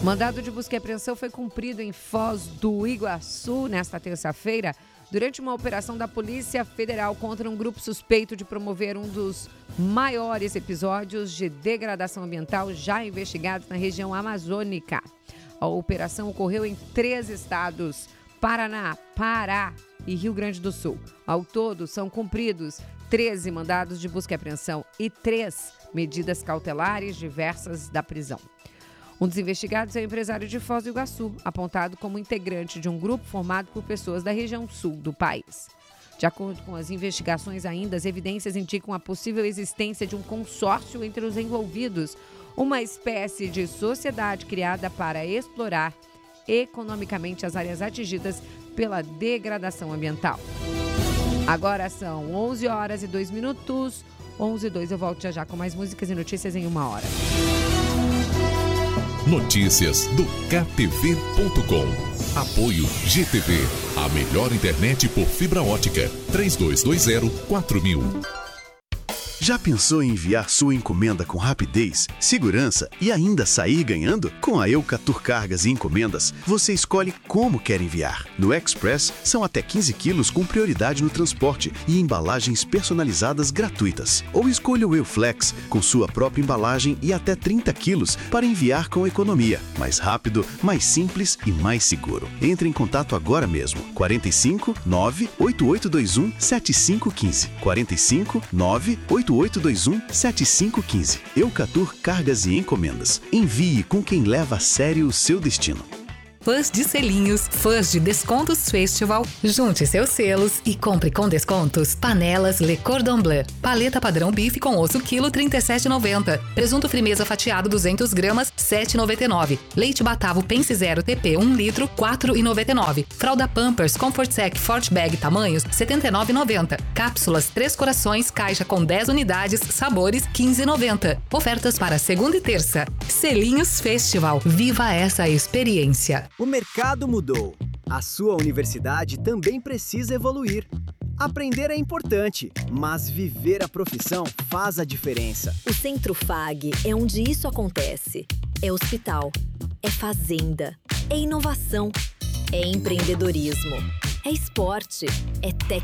Mandado de busca e apreensão foi cumprido em Foz do Iguaçu nesta terça-feira, durante uma operação da Polícia Federal contra um grupo suspeito de promover um dos maiores episódios de degradação ambiental já investigados na região amazônica. A operação ocorreu em 3 estados: Paraná, Pará e Rio Grande do Sul. Ao todo, são cumpridos 13 mandados de busca e apreensão e 3 medidas cautelares diversas da prisão. Um dos investigados é o empresário de Foz do Iguaçu, apontado como integrante de um grupo formado por pessoas da região sul do país. De acordo com as investigações ainda, as evidências indicam a possível existência de um consórcio entre os envolvidos, uma espécie de sociedade criada para explorar economicamente as áreas atingidas pela degradação ambiental. Agora são 11h02, 11h02. Eu volto já com mais músicas e notícias em 1 hora. Notícias do KTV.com. Apoio GTV, a melhor internet por fibra ótica. 3220-4000. Já pensou em enviar sua encomenda com rapidez, segurança e ainda sair ganhando? Com a Eucatur Cargas e Encomendas, você escolhe como quer enviar. No Express, são até 15 quilos com prioridade no transporte e embalagens personalizadas gratuitas. Ou escolha o Euflex, com sua própria embalagem e até 30 quilos para enviar com economia. Mais rápido, mais simples e mais seguro. Entre em contato agora mesmo. 45 98821 7515. 45 98821 7515. Eucatur Cargas e Encomendas. Envie com quem leva a sério o seu destino. Fãs de selinhos, fãs de Descontos Festival, junte seus selos e compre com descontos. Panelas Le Cordon Bleu. Paleta padrão bife com osso quilo, R$ 37,90. Presunto frimeza fatiado 200 gramas, R$ 7,99. Leite Batavo Pense Zero TP 1 litro, R$ 4,99. Fralda Pampers Comfort Sec Forte Bag tamanhos, R$ 79,90. Cápsulas 3 Corações, caixa com 10 unidades, sabores, R$ 15,90. Ofertas para segunda e terça. Selinhos Festival. Viva essa experiência. O mercado mudou. A sua universidade também precisa evoluir. Aprender é importante, mas viver a profissão faz a diferença. O Centro FAG é onde isso acontece. É hospital, é fazenda, é inovação, é empreendedorismo, é esporte, é tecnologia.